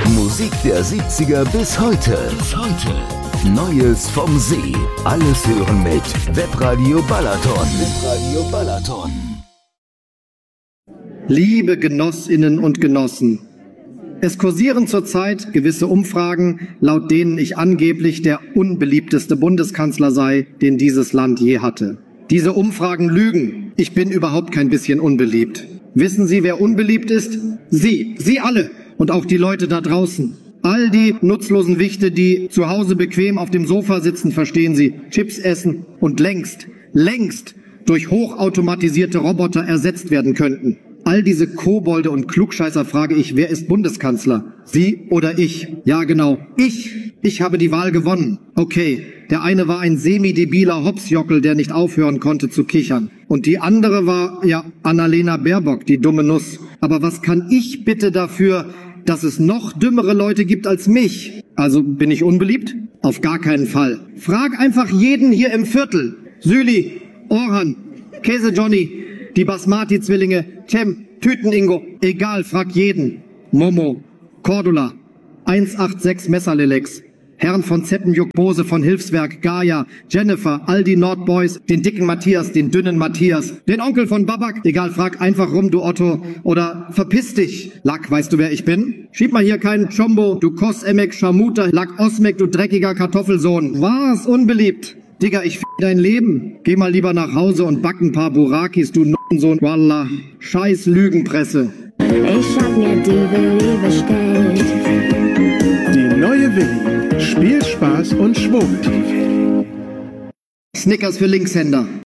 Musik der 70er bis heute. Neues vom See. Alles hören mit Webradio Balaton. Liebe Genossinnen und Genossen, es kursieren zurzeit gewisse Umfragen, laut denen ich angeblich der unbeliebteste Bundeskanzler sei, den dieses Land je hatte. Diese Umfragen lügen. Ich bin überhaupt kein bisschen unbeliebt. Wissen Sie, wer unbeliebt ist? Sie alle und auch die Leute da draußen. All die nutzlosen Wichte, die zu Hause bequem auf dem Sofa sitzen, verstehen Sie, Chips essen und längst durch hochautomatisierte Roboter ersetzt werden könnten. All diese Kobolde und Klugscheißer frage ich, wer ist Bundeskanzler? Sie oder ich? Ja, genau. Ich habe die Wahl gewonnen. Okay, der eine war ein semi-debiler Hopsjockel, der nicht aufhören konnte zu kichern. Und die andere war, ja, Annalena Baerbock, die dumme Nuss. Aber was kann ich bitte dafür, dass es noch dümmere Leute gibt als mich? Also bin ich unbeliebt? Auf gar keinen Fall. Frag einfach jeden hier im Viertel. Süli, Orhan, Käse Johnny, die Basmati-Zwillinge, Cem, Tüten-Ingo, egal, frag jeden. Momo, Cordula, 186 Messerlelex, Herrn von Zeppenjuck Bose von Hilfswerk, Gaia, Jennifer, all die Nordboys, den dicken Matthias, den dünnen Matthias, den Onkel von Babak, egal, frag einfach rum, du Otto, oder verpiss dich. Lack, weißt du, wer ich bin? Schieb mal hier keinen Chombo, du Kos-Emek, Scharmuter, Lack Osmek, du dreckiger Kartoffelsohn. Was? Unbeliebt. Digga, ich dein Leben. Geh mal lieber nach Hause und back ein paar Burakis, du Nuttensohn. Wallah. Scheiß Lügenpresse. Ich hab mir die Willi bestellt. Die neue Willi. Spielspaß und Schwurbel. Snickers für Linkshänder.